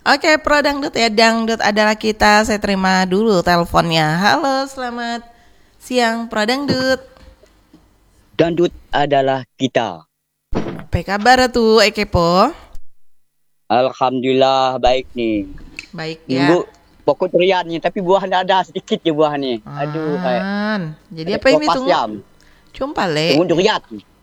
Oke, Pro Dangdut ya, Dangdut adalah kita. Saya terima dulu teleponnya. Halo, selamat siang Pro Dangdut. Dangdut adalah kita. Apa kabar tuh, Kepo? Alhamdulillah baik nih. Baik Nunggu ya. pokok durian nih, tapi buahnya ada sedikit je buah nih. Aduh, kayak Jadi ada apa ini tunggu? siam. Jumpa le. Tunggu durian.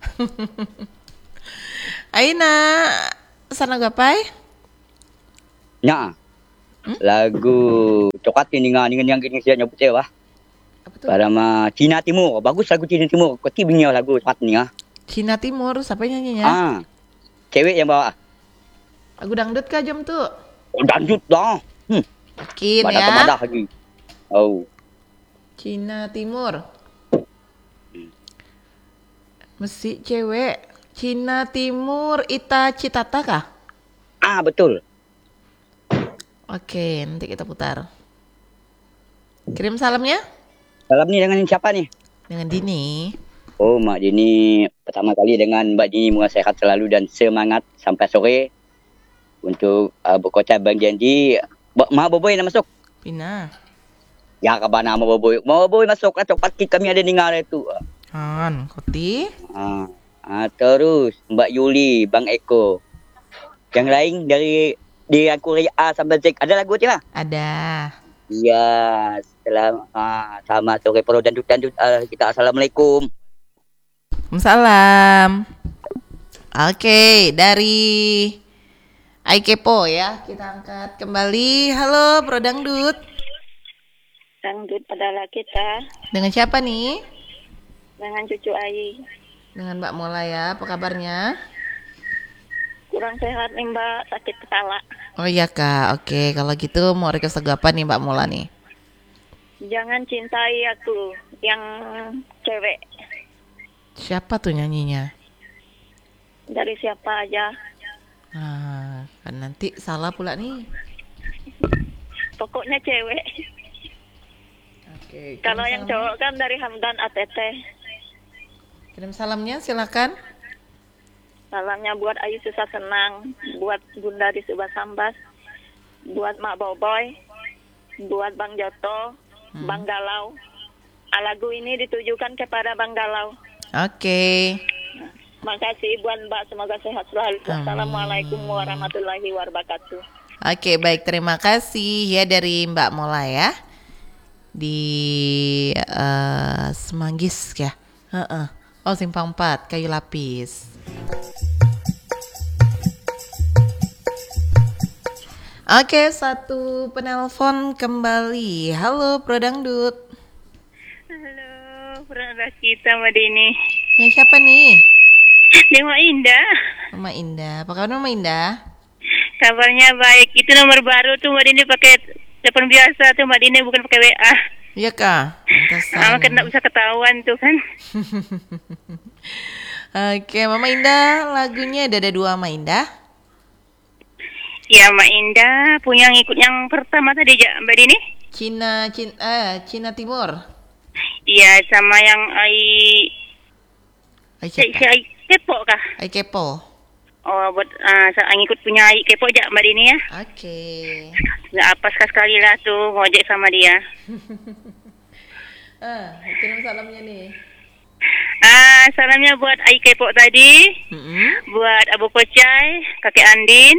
Aina, sana gapai? Nya. Lagu coklat ini dengan yang gini saya nyebut wah. Apa tuh? Pada Cina Timur. Bagus lagu Cina Timur. Kau tibingnya lagu coklat ini ya. Cina Timur, siapa nyanyinya? Cewek yang bawa. Lagu dangdut kah jam tuh? Oh, dangdut dah. Yakin ya? Badak lagi. Oh. Cina Timur. Mesti cewek. Cina Timur, Ita Citata kah? Betul. Oke, nanti kita putar. Kirim salamnya? Salam nih dengan siapa nih? Dengan Dini. Oh, Mak Dini. Pertama kali dengan Mbak Dini, semoga sehat selalu dan semangat sampai sore. Untuk berkota Bang Janji. Mak Boboy nak masuk? Pina. Ya, kabar nama Boboy. Mau Boboy masuk lah. Cepat kami ada dengar itu. Koti. Terus Mbak Yuli, Bang Eko. Yang lain dari aku A sampai Z. Ada lagu tu lah? Ada. Ya, selamat sore Pro Dangdut. Kita Assalamualaikum. Salam. Oke, dari Kepo ya. Kita angkat kembali. Halo Pro Dangdut. Dangdut adalah kita. Dengan siapa nih? Dengan cucu Ayi. Dengan Mbak Mola ya. Apa kabarnya? Kurang sehat nih Mbak, sakit kepala. Oh iya Kak. Oke, kalau gitu mau request lagu apa nih Mbak Mola nih? Jangan cintai aku yang cewek. Siapa tuh nyanyinya? Dari siapa aja. Kan nanti salah pula nih. Pokoknya cewek. Oke. Kalau yang cowok kan dari Hamdan ATT. Kirim salamnya silakan. Salamnya buat Ayu Susah Senang, buat Bunda di Subah Sambas, buat Mak Boboy, buat Bang Joto, Bang Galau. Lagu ini ditujukan kepada Bang Galau. Oke. Makasih buat Mbak, semoga sehat selalu. Assalamualaikum warahmatullahi wabarakatuh. Oke, baik, terima kasih ya dari Mbak Mola ya. Di Semanggis ya. Oh, Simpang 4, Kayu Lapis. Oke, satu penelpon kembali. Halo Pro Dangdut. Halo, pernah kita Mbak Dini. Yang siapa nih? Mama Indah. Mama Indah. Apa kabar Mama Indah? Kabarnya baik. Itu nomor baru tuh Mbak Dini pakai telepon biasa tuh Mbak Dini, bukan pakai WA. Iya Kak. Kan nggak bisa ketahuan tuh kan. Oke, Mama Indah, lagunya ada dua Mama Indah. Ya, Mbak Indah punya ngikut yang pertama tadi ya Mbak Dini. Cina Timur. Iya, sama yang Kepo kah? Kepo. Oh, buat ngikut punya Kepo aja Mbak Dini ya. Oke. Nggak apa sekali lah tuh ngojek sama dia. Kirim salamnya nih. Salamnya buat Kepo tadi, buat Abu Kocai, Kakek Andin,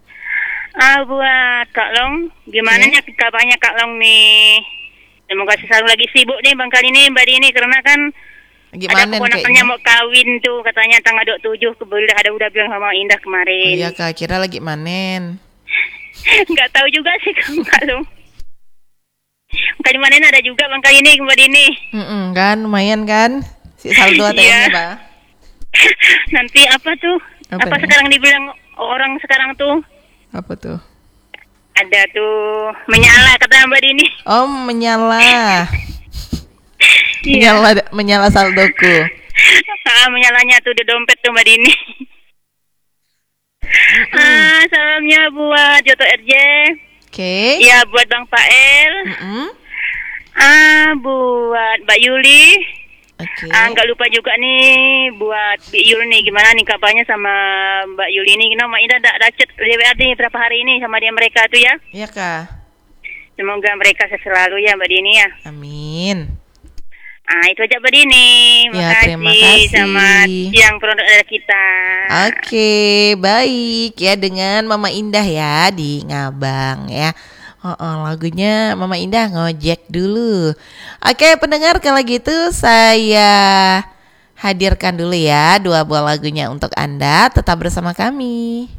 buat Kak Long. Gimana nih kabarnya Kak Long nih? Semoga selalu lagi sibuk nih bang kali ini Mbak Dini, karena kan ada keponakannya mau kawin tuh, katanya tanggal 27 udah bilang sama Indah kemarin. Oh iya Kak, kira lagi manen. Nggak tahu juga sih Kak Long. Kali manen ada juga bang kali ini Mbak Dini. Kan lumayan kan? Si saldo ATM-nya, Pak. Nanti apa tuh? Apa sekarang dibilang orang sekarang tuh? Apa tuh? Ada tuh menyala kata Mbak Dini. Oh, menyala. menyala saldoku. Menyalanya tuh di dompet tuh Mbak Dini. Salamnya buat Joto RJ. Oke. Ya buat Bang Pael. Buat Mbak Yuli. Oke. Nggak lupa juga nih buat Bi Yul nih, gimana nih kabarnya sama Mbak Yul ini? Nama Ida ada chat WA nih berapa hari ini sama dia mereka tuh ya. Iya Kak. Semoga mereka selalu ya Mbak Dini ya. Amin. Itu aja Mbak Dini. Ya, terima kasih. Selamat siang produk dari kita. Oke, baik ya dengan Mama Indah ya di Ngabang ya. Lagunya Mama Indah ngojek dulu. Oke pendengar, kalau gitu saya hadirkan dulu ya 2 buah lagunya untuk Anda. Tetap bersama kami.